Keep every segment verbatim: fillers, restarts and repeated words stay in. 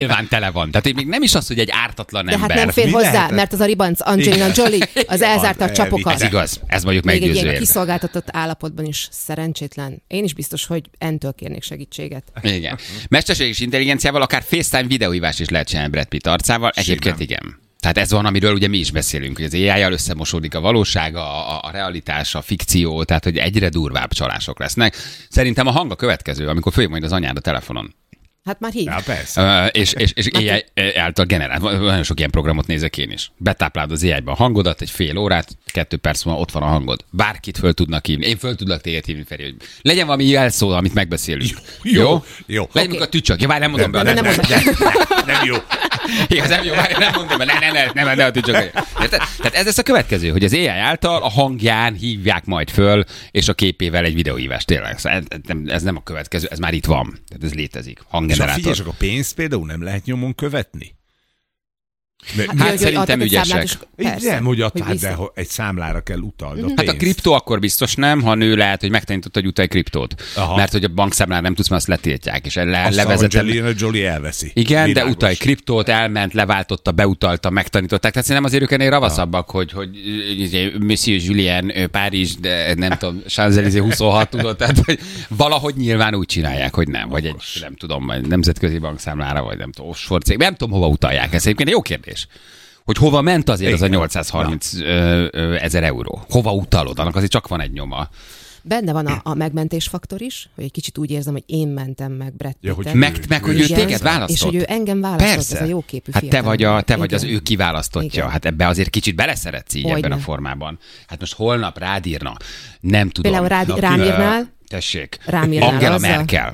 Nyilván tele van. Tehát még nem is az, hogy egy ártatlan de ember. De hát nem fér Mi hozzá, lehetett? mert az a ribanc Angelina Jolie, az elzárta a csapokat. Ez igaz, ez mondjuk Még egy meggyőző ilyen érve. kiszolgáltatott állapotban is szerencsétlen. Én is biztos, hogy entől kérnék segítséget. Igen. Mesterséges intelligenciával akár FaceTime videóhívás is lehet csinálni Brad Pitt arcával. Egyébként igen. Tehát ez van, amiről ugye mi is beszélünk, hogy az á í-jal összemosódik a valóság, a, a realitás, a fikció, tehát hogy egyre durvább csalások lesznek. Szerintem a hang a következő, amikor följön majd az anyád a telefonon. Hát már hív. Ja, persze. Uh, és és, és á i által generált. Nagyon sok ilyen programot nézek én is. Betáplálod az á i-ba a hangodat, egy fél órát, kettő perc múlva ott van a hangod. Bárkit föl tudnak hívni. Én föl tudlak téged hívni, Feri, hogy legyen valami jelszó, amit megbeszélünk. Jó, Jó? jó. jó. Legyen okay. A tücsök. Ja, várj, nem mondom be. Nem, Nem, nem, nem, nem, nem, nem jó. igaz, nem jó, várj, nem mondom be. Nem, nem, nem, nem, nem a tücsök. Érted? Tehát ez lesz a következő, hogy az á i által a hangján hívják majd föl, és a képével egy videóhívás. Tényleg. Ez, ez nem a következő, ez már itt van. Tehát ez létezik. Hanggenerátor. És a pénzt például nem lehet nyomon követni? Hát, hát hogy szerintem adtak egy ügyesek. számlát, és persze, Nem, hogy, hogy hát, vissza. de egy számlára kell utalni. Hát a kriptó akkor biztos nem, ha nő lehet, hogy megtanított, hogy utalj kriptót. Aha. Mert hogy a bankszámlán nem tudsz, mert azt letiltják. És le, Azt levezetem. Angelina Jolie elveszi. Igen, Világos. de utalj kriptót, elment, leváltotta, beutalta, megtanították. Tehát szerintem azért ők ennél ravaszabbak, hogy, hogy Monsieur Julien, Párizs, de nem tudom, Champs-Élysées huszonhat tudod. Tehát hogy valahogy nyilván úgy csinálják, hogy nem. Vagy egy, nem tudom, vagy nemzetközi bankszámlára, vagy nem tudom, offshore cég. Nem tudom, hova utalják. Ez egyébként jó kérdés. Hogy hova ment azért az a nyolcszázharminc ezer euró? Hova utalod? Annak azért csak van egy nyoma. Benne van a, a megmentés faktor is, hogy egy kicsit úgy érzem, hogy én mentem meg Brad Ja, Pittet. hogy Meg, meg hogy ő Igen. téged választott. És hogy ő engem választott, Persze. ez a jóképű Hát te fiatal. vagy, a, te vagy az Igen. ő kiválasztottja. Igen. Hát ebbe azért kicsit beleszeretsz így Hogyne. ebben a formában. Hát most holnap rád írna. Nem tudom. Például rád, Na, rám ö, írnál? Tessék. Rám írnál Angela azzal? Merkel.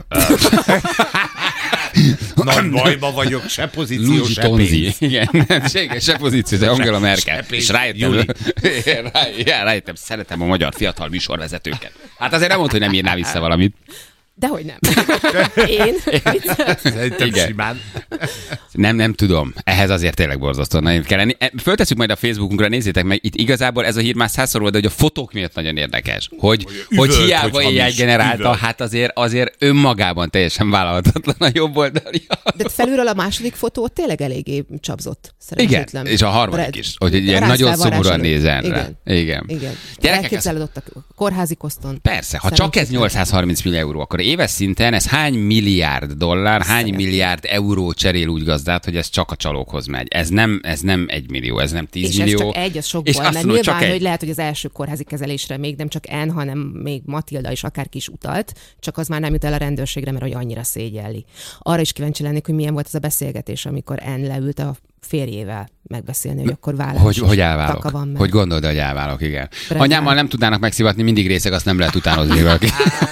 Nagy bajba vagyok, se pozíció, Luigi se Tonzi. pénz. Igen, se, se pozíció, de Angela Merkel. se pénz. És rájöttem, Juli. rá, já, rájöttem, szeretem a magyar fiatal műsorvezetőket. Hát azért nem mondta, hogy nem írná vissza valamit. Dehogy nem. Én? Szerintem Igen. simán. Nem, nem tudom. Ehhez azért tényleg borzasztóan nagyon kell lenni. Föltesszük majd a Facebookunkra, nézzétek meg, itt igazából ez a hír már százszor volt, de hogy a fotók miatt nagyon érdekes. Hogy, hogy, üvölt, hogy hiába hogy éjjel hamis, generálta, üvölt. hát azért, azért önmagában teljesen vállalhatatlan a jobb oldali. De felülről a második fotó tényleg eléggé csapzott. Igen, Szerencsétlen. és a harmadik Red- is, hogy egy ilyen Rászfelvarrás nagyon szomorúan előtt. nézen rá. Igen. Igen. Igen. Gyerekek, Elképzeled ott a kórházi koszton. Persze, ha csak ez Szerencsétlen. nyolcszázharminc millió euró, akkor éves szinten ez hány milliárd dollár, hány Szerencsétlen. milliárd euró cserél úgy gazdát, hogy ez csak a csalókhoz megy. Ez nem, ez nem egy millió, ez nem tíz És millió. ez csak egy, az És sokból, azt mert mondom, hogy nyilván, csak hogy egy. lehet, hogy az első kórházi kezelésre még nem csak N, hanem még Matilda is akárki is utalt, csak az már nem jut el a rendőrségre, mert hogy annyira szégyelli. Arra is kíváncsi lennék, hogy milyen volt az a beszélgetés, amikor N leült a férjével megbeszélni, hogy akkor vállás. Hogy, és hogy elválok? taka van meg. Hogy gondolod, hogy elválok, igen. Brad Anyámmal Pitt. nem tudnának megszivatni, mindig részeg, azt nem lehet utánozni valaki.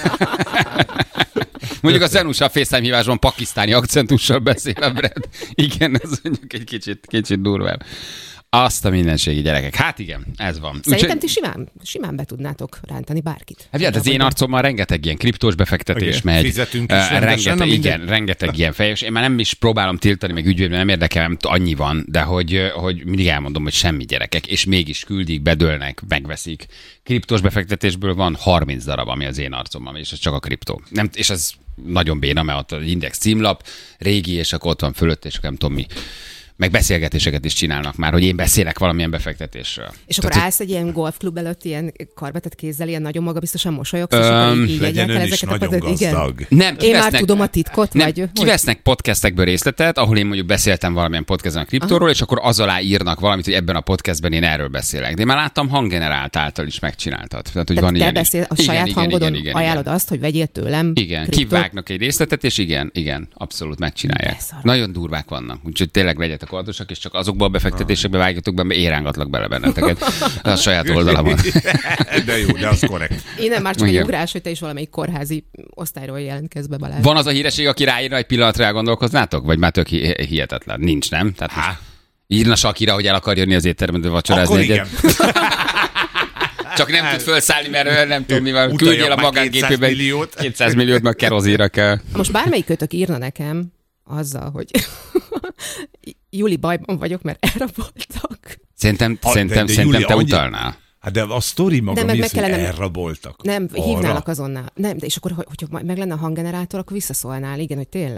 Mondjuk a Zenusa a FaceTime hívásban pakisztáni akcentussal beszél a Brad. Igen, ez mondjuk egy kicsit, kicsit durvább. Azt a mindenségi gyerekek. Hát igen, ez van. Szerintem Úgyhogy- ti simán, simán be tudnátok rántani bárkit. Hát, hát az én arcommal rengeteg ilyen kriptós befektetés Igen, megy. fizetünk is Uh, rendesen, rengeteg, na mindegy. igen, rengeteg ilyen fejes. Én már nem is próbálom tiltani, meg ügyvédben nem érdekel, annyi van, de hogy, hogy mindig elmondom, hogy semmi gyerekek, és mégis küldik, bedőlnek, megveszik. Kriptós befektetésből van harminc darab, ami az én arcommal, és ez csak a kriptó. Nem, és ez nagyon béna, mert ott az Index címlap, régi, és akkor ott van fölött, és nem tudom mi. Meg beszélgetéseket is csinálnak már, hogy én beszélek valamilyen befektetésről. És akkor Tehát, állsz egy ilyen golfklub előtt, ilyen karbetett kézzel, ilyen nagyon magabiztosan mosolyogsz, és Öm, akkor így, így Legyen egyen kell ön is ezeket a nagyon patot- igen. gazdag. nem, Én már kivesznek- tudom a titkot, Nem, vagy? hogy- kivesznek podcastekből részletet, ahol én mondjuk beszéltem valamilyen podcastben a kriptóról, és akkor az alá írnak valamit, hogy ebben a podcastben én erről beszélek. De én már láttam hanggenerált által is megcsináltad. Tehát, hogy Tehát van te ilyen beszél, is. a saját igen, hangodon igen, igen, ajánlod igen. azt, hogy vegyél tőlem Igen, kriptót. kivágnak egy részletet, és igen, igen, abszolút megcsinálják. Beszarok. Nagyon durvák vannak, úgyhogy tényleg legyetek óvatosak, és csak azokba a befektetésekbe vágjatok be, mert érángatlak bele benneteket a saját oldalamon. De jó, de az korrekt. Innen már csak egy Igen. ugrás, hogy te is valamelyik kórházi osztályról jelentkezz be, Balázs. Van az a híreség, aki ráírna, egy pillanatra elgondolkoznátok? Vagy már tök hi- hihetetlen? Nincs, nem? Tehát Há. most írna Sakira, hogy el akar jönni az étterembe vacsorázni Akkor egyet. igen. Csak nem tud felszállni, mert nem tudom mi van. Utaljak Küldjél a már magángépébe kétszáz milliót. kétszáz milliót, meg kerozíra kell. Most bármelyik kötök írna nekem azzal, hogy Juli, bajban vagyok, mert elraboltak. Szerintem, A- szerintem, de- de szerintem Júlia, te annyi- utalnál. Hát de a sztori maga De meg mi meg az, hogy kellene- elraboltak? Nem, Arra? hívnálak azonnal. Nem, de és akkor, hogyha meg lenne a hanggenerátor, akkor visszaszólnál. Igen, hogy tényleg.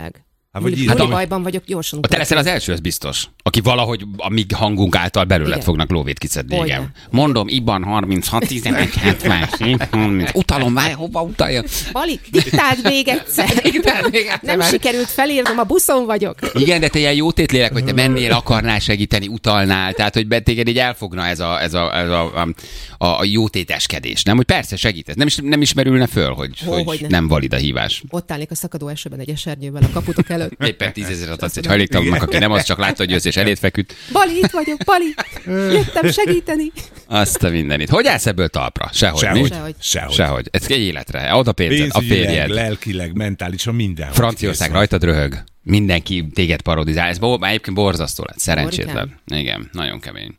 Hát, Buli, vagy buli bajban vagyok, gyorsan A te leszel az első, ez biztos. Aki valahogy a mi hangunk által belőled Igen. fognak lóvét kiszedni, Hogyne. igen. Mondom, Iban harminchat tizenegy hetven. Utalom, várj, hova utalja? Bali, diktáld még egyszer. Diktáld még egyszer, Nem már. sikerült felírnom, a buszon vagyok. Igen, de te ilyen jó tétlélek, hogy te mennél, akarnál segíteni, utalnál, tehát hogy be- téged így elfogna ez a, ez a, ez a, a, a jótéteskedés, nem? Hogy persze segítesz, nem, is, nem ismerülne föl, hogy, Hó, hogy hogy nem. nem valid a hívás. Ott állnék a szakadó esőben egy esernyővel a kaputok előtt. Éppen tízezeret adsz egy hajléktalannak, aki nem az, csak látta, hogy jössz és eléd feküdt. Bali, itt vagyok, Bali. Jöttem segíteni. Azt a mindenit. Hogy állsz ebből talpra? Sehogy. Sehogy. mi? Sehogy. Sehogy. Sehogy. Ez egy életre. Oda pénzed, a Pénzügyileg, férjed. lelkileg, mentálisan, minden. Franciaország rajtad röhög. Mindenki téged parodizál. Ez bo- egyébként borzasztó lett. Szerencsétlen. Igen, nagyon kemény.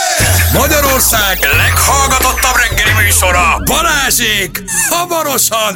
Magyarország leghallgatottabb reggeli műsora, Balázsék hamarosan